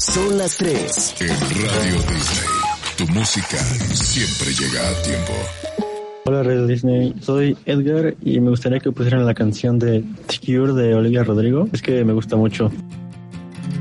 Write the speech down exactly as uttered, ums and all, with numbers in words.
Son las tres. En Radio Disney, tu música siempre llega a tiempo. Hola Radio Disney, soy Edgar y me gustaría que pusieran la canción de The Cure de Olivia Rodrigo. Es que me gusta mucho.